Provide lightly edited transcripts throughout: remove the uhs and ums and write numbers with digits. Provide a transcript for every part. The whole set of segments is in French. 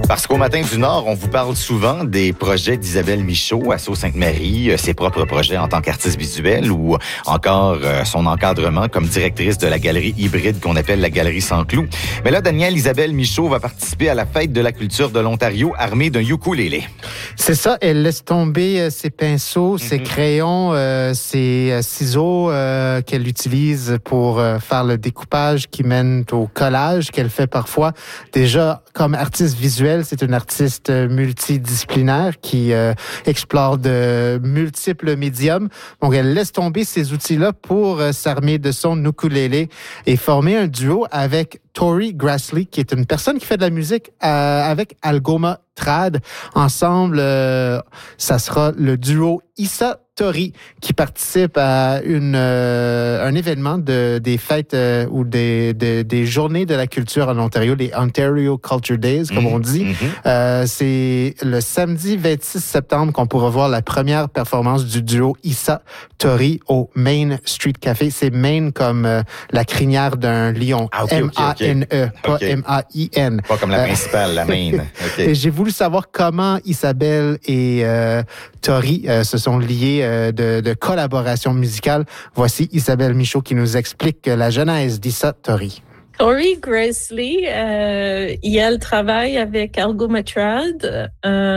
Parce qu'au Matin du Nord, on vous parle souvent des projets d'Isabelle Michaud à Sault-Sainte-Marie, ses propres projets en tant qu'artiste visuelle ou encore son encadrement comme directrice de la galerie hybride qu'on appelle la Galerie Sans Clous. Mais là, Daniel, Isabelle Michaud va participer à la fête de la culture de l'Ontario armée d'un ukulélé. C'est ça, elle laisse tomber ses pinceaux, ses crayons, ses ciseaux qu'elle utilise pour faire le découpage qui mène au collage qu'elle fait parfois. Déjà, comme artiste visuel, c'est une artiste multidisciplinaire qui explore de multiples médiums. Donc, elle laisse tomber ces outils-là pour s'armer de son ukulélé et former un duo avec Tori Grassley, qui est une personne qui fait de la musique avec Algoma Trad. Ensemble, ça sera le duo Issa Tori qui participe à un événement des fêtes ou des journées de la culture en Ontario, les Ontario Culture Days, comme on dit. C'est le samedi 26 septembre qu'on pourra voir la première performance du duo Issa Tori au Main Street Café. C'est Main comme la crinière d'un lion. M-A-N-E, pas M-A-I-N. Pas comme la principale, la Main. Et j'ai voulu savoir comment Isabelle et Tori se sont liés de collaboration musicale. Voici Isabelle Michaud qui nous explique la genèse d'Issa Tori. Tori Grassley, elle travaille avec Algoma Trad.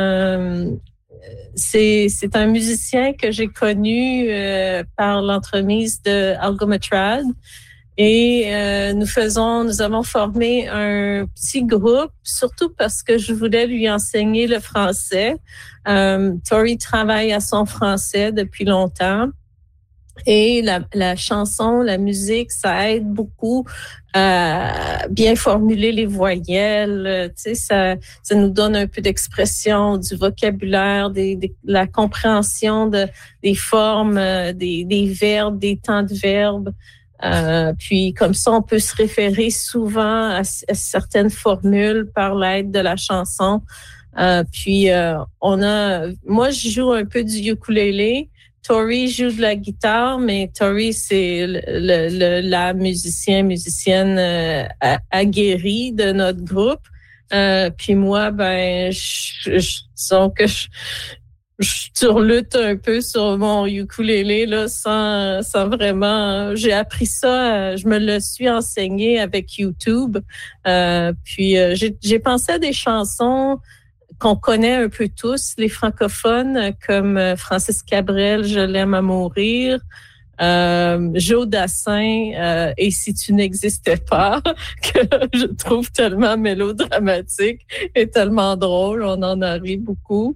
C'est un musicien que j'ai connu par l'entremise de Algoma Trad. Et nous avons formé un petit groupe, surtout parce que je voulais lui enseigner le français. Tori travaille à son français depuis longtemps. Et la chanson, la musique, ça aide beaucoup à bien formuler les voyelles. Tu sais, ça nous donne un peu d'expression, du vocabulaire, la compréhension des formes, des verbes, des temps de verbes. Puis comme ça, on peut se référer souvent à certaines formules par l'aide de la chanson. Moi, je joue un peu du ukulélé. Tori joue de la guitare, mais Tori, c'est la musicienne aguerrie de notre groupe. Puis moi, disons que je surlutte un peu sur mon ukulélé là, sans vraiment. J'ai appris ça, je me le suis enseigné avec YouTube. J'ai pensé à des chansons qu'on connaît un peu tous, les francophones, comme Francis Cabrel, Je l'aime à mourir, Joe Dassin, Et si tu n'existais pas, que je trouve tellement mélodramatique et tellement drôle, on en a ri beaucoup.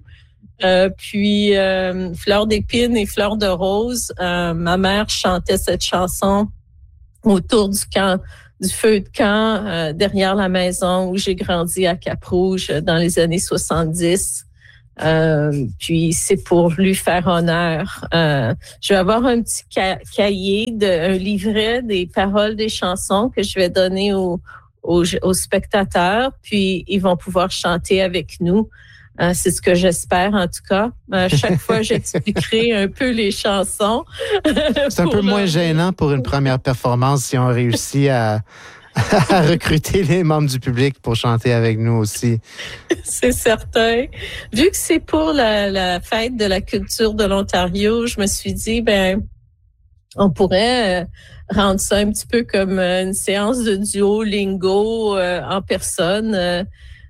Fleur d'épine et Fleur de rose, ma mère chantait cette chanson autour du feu de camp derrière la maison où j'ai grandi à Cap-Rouge dans les années 70. Puis c'est pour lui faire honneur. Je vais avoir un petit cahier, un livret des paroles des chansons que je vais donner aux spectateurs, puis ils vont pouvoir chanter avec nous. C'est ce que j'espère, en tout cas. Chaque fois, j'expliquerai un peu les chansons. C'est un peu moins gênant pour une première performance si on réussit à recruter les membres du public pour chanter avec nous aussi. C'est certain. Vu que c'est pour la fête de la culture de l'Ontario, je me suis dit, on pourrait rendre ça un petit peu comme une séance de Duolingo en personne.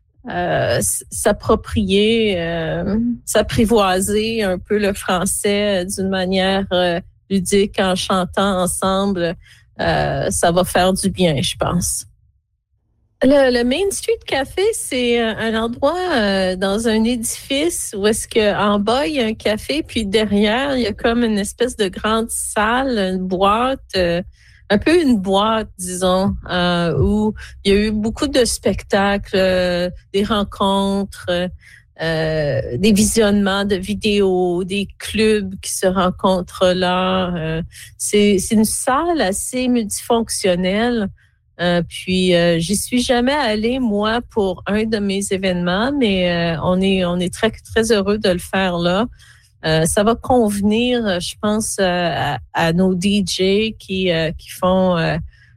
S'apprivoiser un peu le français d'une manière ludique en chantant ensemble, ça va faire du bien, je pense. Le Main Street Café, c'est un endroit dans un édifice où est-ce qu'en bas, il y a un café, puis derrière, il y a comme une espèce de grande salle, une boîte, un peu une boîte, disons, où il y a eu beaucoup de spectacles, des rencontres, des visionnements de vidéos, des clubs qui se rencontrent là. C'est une salle assez multifonctionnelle. J'y suis jamais allée, moi, pour un de mes événements, mais on est très, très heureux de le faire là. Ça va convenir, je pense, à nos DJ qui font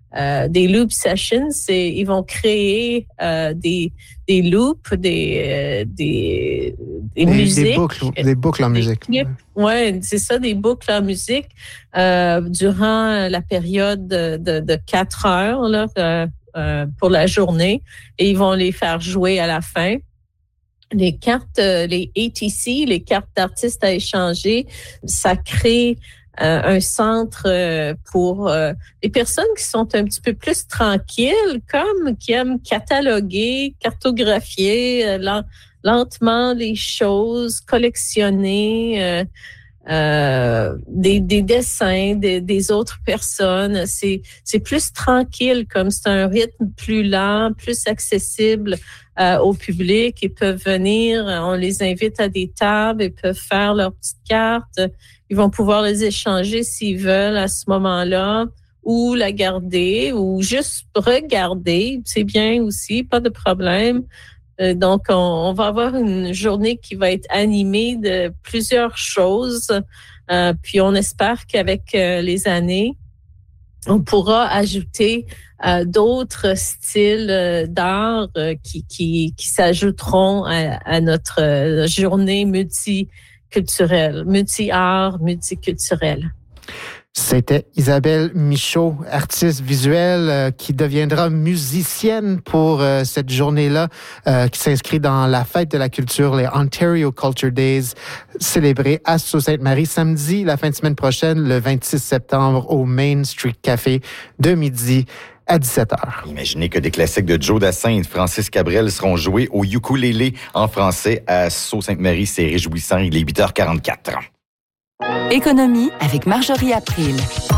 des loop sessions, ils vont créer des loops, des musiques. Des boucles en musique. Ouais, c'est ça, des boucles en musique durant la période de 4 heures là, pour la journée, et ils vont les faire jouer à la fin. Les cartes, les ATC, les cartes d'artistes à échanger, ça crée un centre pour les personnes qui sont un petit peu plus tranquilles, comme qui aiment cataloguer, cartographier lentement les choses, collectionner des dessins des autres personnes. C'est plus tranquille, comme c'est un rythme plus lent, plus accessible au public. Ils peuvent venir, on les invite à des tables, ils peuvent faire leurs petites cartes. Ils vont pouvoir les échanger s'ils veulent à ce moment-là, ou la garder, ou juste regarder. C'est bien aussi, pas de problème. Donc, on va avoir une journée qui va être animée de plusieurs choses. Puis, on espère qu'avec les années, on pourra ajouter d'autres styles d'art qui s'ajouteront à notre journée multiculturelle, multi-art, multiculturelle. C'était Isabelle Michaud, artiste visuelle qui deviendra musicienne pour cette journée-là, qui s'inscrit dans la fête de la culture, les Ontario Culture Days, célébrés à Sault-Sainte-Marie samedi, la fin de semaine prochaine, le 26 septembre, au Main Street Café, de midi à 17h. Imaginez que des classiques de Joe Dassin et de Francis Cabrel seront joués au ukulélé en français à Sault-Sainte-Marie. C'est réjouissant, il est 8h44. Économie avec Marjorie April.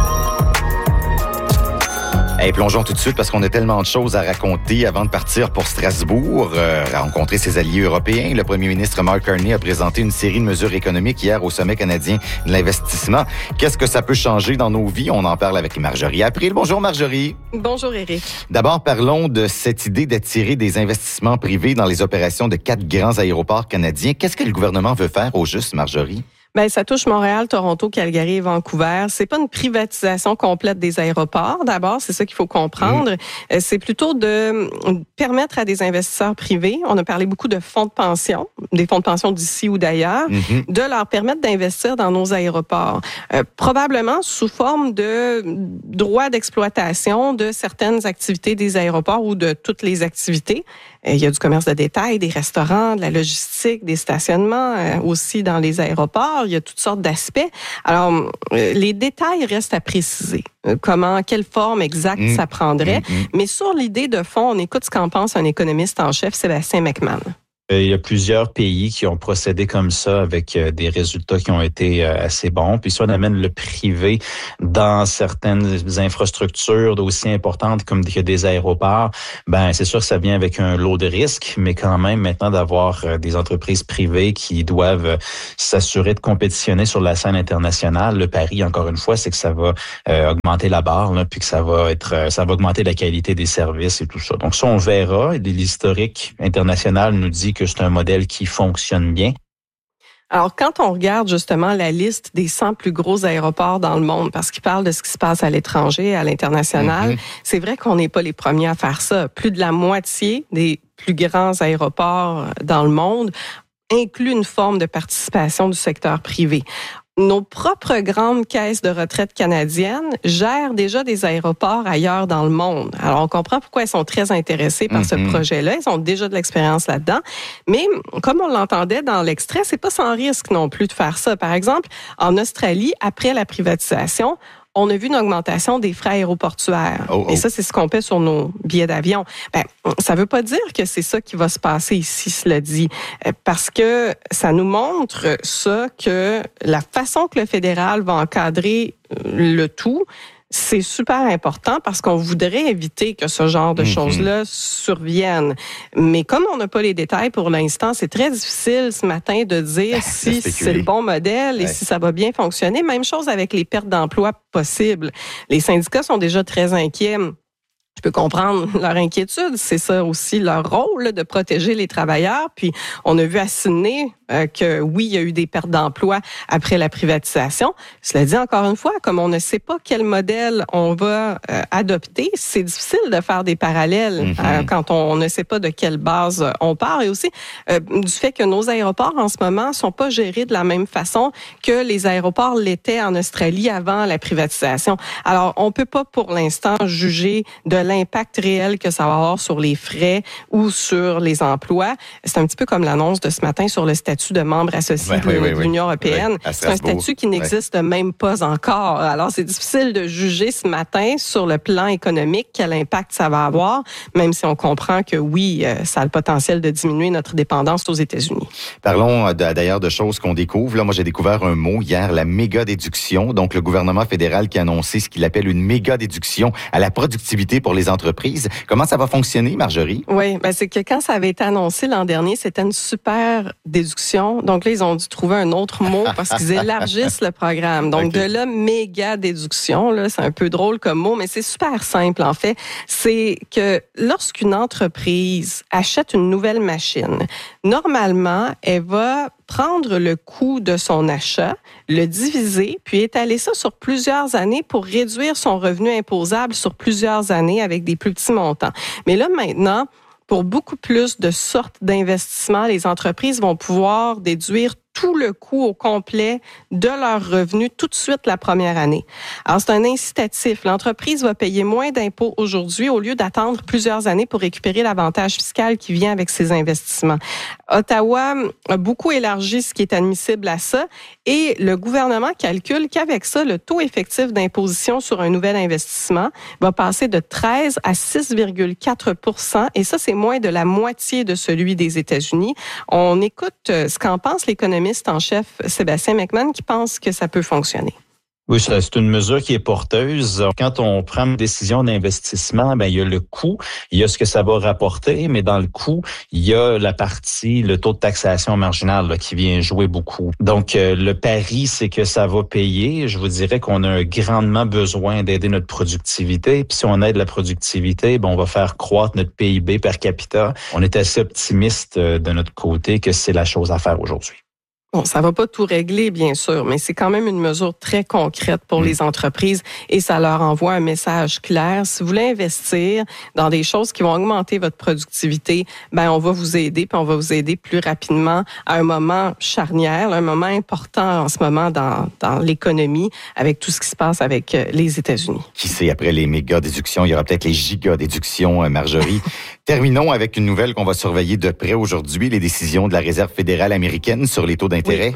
Hey, plongeons tout de suite parce qu'on a tellement de choses à raconter avant de partir pour Strasbourg, rencontrer ses alliés européens. Le premier ministre Mark Carney a présenté une série de mesures économiques hier au Sommet canadien de l'investissement. Qu'est-ce que ça peut changer dans nos vies? On en parle avec Marjorie April. Bonjour Marjorie. Bonjour Éric. D'abord, parlons de cette idée d'attirer des investissements privés dans les opérations de 4 grands aéroports canadiens. Qu'est-ce que le gouvernement veut faire au juste, Marjorie? Ben, ça touche Montréal, Toronto, Calgary et Vancouver. C'est pas une privatisation complète des aéroports. D'abord, c'est ça qu'il faut comprendre. C'est plutôt de permettre à des investisseurs privés, on a parlé beaucoup de fonds de pension, des fonds de pension d'ici ou d'ailleurs, de leur permettre d'investir dans nos aéroports. Probablement sous forme de droits d'exploitation de certaines activités des aéroports ou de toutes les activités. Il y a du commerce de détail, des restaurants, de la logistique, des stationnements aussi dans les aéroports. Il y a toutes sortes d'aspects. Alors, les détails restent à préciser. Quelle forme exacte ça prendrait. Mais sur l'idée de fond, on écoute ce qu'en pense un économiste en chef, Sébastien McMahon. Il y a plusieurs pays qui ont procédé comme ça avec des résultats qui ont été assez bons. Puis si on amène le privé dans certaines infrastructures aussi importantes comme des aéroports, ben c'est sûr que ça vient avec un lot de risques, mais quand même maintenant d'avoir des entreprises privées qui doivent s'assurer de compétitionner sur la scène internationale. Le pari, encore une fois, c'est que ça va augmenter la barre, là, puis que ça va augmenter la qualité des services et tout ça. Donc ça, on verra. Et l'historique international nous dit que c'est un modèle qui fonctionne bien. Alors, quand on regarde justement la liste des 100 plus gros aéroports dans le monde, parce qu'ils parlent de ce qui se passe à l'étranger, à l'international, c'est vrai qu'on n'est pas les premiers à faire ça. Plus de la moitié des plus grands aéroports dans le monde incluent une forme de participation du secteur privé. Nos propres grandes caisses de retraite canadiennes gèrent déjà des aéroports ailleurs dans le monde. Alors, on comprend pourquoi elles sont très intéressées par ce projet-là. Elles ont déjà de l'expérience là-dedans. Mais, comme on l'entendait dans l'extrait, c'est pas sans risque non plus de faire ça. Par exemple, en Australie, après la privatisation, on a vu une augmentation des frais aéroportuaires. Et ça, c'est ce qu'on paie sur nos billets d'avion. Ben, ça veut pas dire que c'est ça qui va se passer ici, cela dit. Parce que ça nous montre ça, que la façon que le fédéral va encadrer le tout, c'est super important parce qu'on voudrait éviter que ce genre de choses-là surviennent. Mais comme on n'a pas les détails pour l'instant, c'est très difficile ce matin de dire si c'est le bon modèle et si ça va bien fonctionner. Même chose avec les pertes d'emplois possibles. Les syndicats sont déjà très inquiets Je peux comprendre leur inquiétude. C'est ça aussi leur rôle là, de protéger les travailleurs. Puis, on a vu à Sydney que oui, il y a eu des pertes d'emplois après la privatisation. Cela dit, encore une fois, comme on ne sait pas quel modèle on va adopter, c'est difficile de faire des parallèles quand on ne sait pas de quelle base on part. Et aussi, du fait que nos aéroports, en ce moment, sont pas gérés de la même façon que les aéroports l'étaient en Australie avant la privatisation. Alors, on peut pas, pour l'instant, juger de l'impact réel que ça va avoir sur les frais ou sur les emplois. C'est un petit peu comme l'annonce de ce matin sur le statut de membre associé de l'Union européenne. C'est un statut qui n'existe même pas encore. Alors, c'est difficile de juger ce matin sur le plan économique quel impact ça va avoir, même si on comprend que oui, ça a le potentiel de diminuer notre dépendance aux États-Unis. Parlons d'ailleurs de choses qu'on découvre. Là, moi, j'ai découvert un mot hier, la méga-déduction. Donc, le gouvernement fédéral qui a annoncé ce qu'il appelle une méga-déduction à la productivité pour les entreprises. Comment ça va fonctionner, Marjorie? Oui, ben c'est que quand ça avait été annoncé l'an dernier, c'était une super déduction. Donc là, ils ont dû trouver un autre mot parce qu'ils élargissent le programme. Donc, de là, méga déduction, là, c'est un peu drôle comme mot, mais c'est super simple, en fait. C'est que lorsqu'une entreprise achète une nouvelle machine, normalement, elle va prendre le coût de son achat, le diviser, puis étaler ça sur plusieurs années pour réduire son revenu imposable sur plusieurs années avec des plus petits montants. Mais là, maintenant, pour beaucoup plus de sortes d'investissements, les entreprises vont pouvoir déduire tout le coût au complet de leurs revenus tout de suite la première année. Alors, c'est un incitatif. L'entreprise va payer moins d'impôts aujourd'hui au lieu d'attendre plusieurs années pour récupérer l'avantage fiscal qui vient avec ces investissements. Ottawa a beaucoup élargi ce qui est admissible à ça et le gouvernement calcule qu'avec ça, le taux effectif d'imposition sur un nouvel investissement va passer de 13 à 6,4 % et ça, c'est moins de la moitié de celui des États-Unis. On écoute ce qu'en pense l'économiste en chef Sébastien McMahon qui pense que ça peut fonctionner. Oui, c'est une mesure qui est porteuse. Quand on prend une décision d'investissement, il y a le coût, il y a ce que ça va rapporter, mais dans le coût, il y a la partie, le taux de taxation marginal là, qui vient jouer beaucoup. Donc, le pari, c'est que ça va payer. Je vous dirais qu'on a grandement besoin d'aider notre productivité. Puis si on aide la productivité, on va faire croître notre PIB per capita. On est assez optimiste de notre côté que c'est la chose à faire aujourd'hui. Bon, ça va pas tout régler, bien sûr, mais c'est quand même une mesure très concrète pour les entreprises et ça leur envoie un message clair. Si vous voulez investir dans des choses qui vont augmenter votre productivité, on va vous aider, puis on va vous aider plus rapidement à un moment charnière, un moment important en ce moment dans l'économie avec tout ce qui se passe avec les États-Unis. Qui sait, après les méga-déductions, il y aura peut-être les giga-déductions, Marjorie. Terminons avec une nouvelle qu'on va surveiller de près aujourd'hui, les décisions de la Réserve fédérale américaine sur les taux d'intérêt.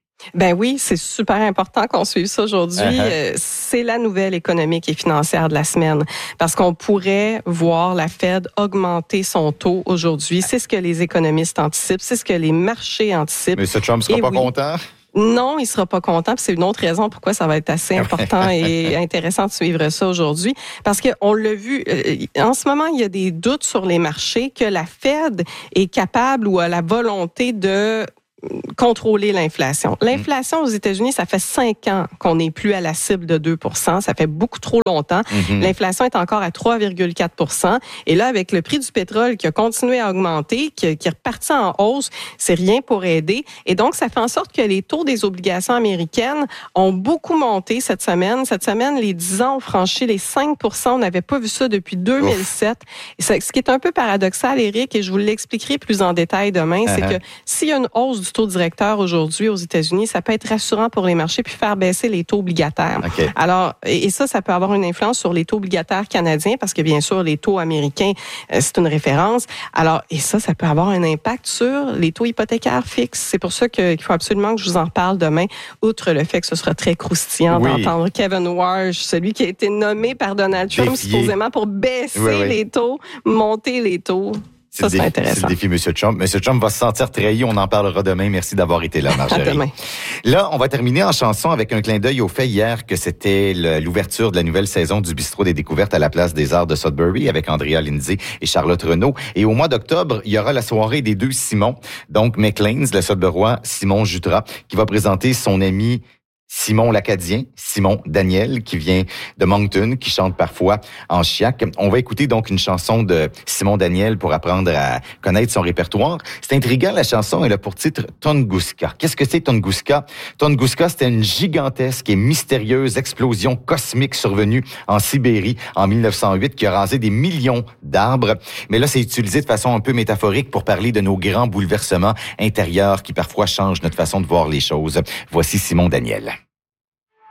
Oui, c'est super important qu'on suive ça aujourd'hui. C'est la nouvelle économique et financière de la semaine parce qu'on pourrait voir la Fed augmenter son taux aujourd'hui. C'est ce que les économistes anticipent, c'est ce que les marchés anticipent. Mais ce Trump sera pas content? Non, il sera pas content. Puis c'est une autre raison pourquoi ça va être assez important et intéressant de suivre ça aujourd'hui. Parce qu'on l'a vu, en ce moment, il y a des doutes sur les marchés que la Fed est capable ou a la volonté de contrôler l'inflation. L'inflation aux États-Unis, ça fait 5 ans qu'on n'est plus à la cible de 2 %. Ça fait beaucoup trop longtemps. L'inflation est encore à 3,4 %. Et là, avec le prix du pétrole qui a continué à augmenter, qui est reparti en hausse, c'est rien pour aider. Et donc, ça fait en sorte que les taux des obligations américaines ont beaucoup monté cette semaine. Cette semaine, les 10 ans ont franchi les 5 %. On n'avait pas vu ça depuis 2007. Et ce qui est un peu paradoxal, Éric, et je vous l'expliquerai plus en détail demain, c'est que s'il y a une hausse du taux directeur aujourd'hui aux États-Unis, ça peut être rassurant pour les marchés puis faire baisser les taux obligataires. Alors, et ça peut avoir une influence sur les taux obligataires canadiens parce que bien sûr, les taux américains, c'est une référence. Alors, et ça peut avoir un impact sur les taux hypothécaires fixes. C'est pour ça qu'il faut absolument que je vous en parle demain, outre le fait que ce sera très croustillant d'entendre Kevin Warsh, celui qui a été nommé par Donald Trump supposément pour baisser les taux, monter les taux. Ça, c'est intéressant. C'est le défi, M. Trump. M. Trump va se sentir trahi. On en parlera demain. Merci d'avoir été là, Marjorie. À demain. Là, on va terminer en chanson avec un clin d'œil au fait hier que c'était l'ouverture de la nouvelle saison du Bistrot des Découvertes à la Place des Arts de Sudbury avec Andrea Lindsay et Charlotte Renaud. Et au mois d'octobre, il y aura la soirée des 2 Simons. Donc, McLean's, le Sudburois Simon Jutras, qui va présenter son ami Simon l'Acadien, Simon Daniel, qui vient de Moncton, qui chante parfois en chiac. On va écouter donc une chanson de Simon Daniel pour apprendre à connaître son répertoire. C'est intriguant, la chanson, elle a pour titre Tunguska. Qu'est-ce que c'est Tunguska? Tunguska, c'était une gigantesque et mystérieuse explosion cosmique survenue en Sibérie en 1908 qui a rasé des millions d'arbres. Mais là, c'est utilisé de façon un peu métaphorique pour parler de nos grands bouleversements intérieurs qui parfois changent notre façon de voir les choses. Voici Simon Daniel.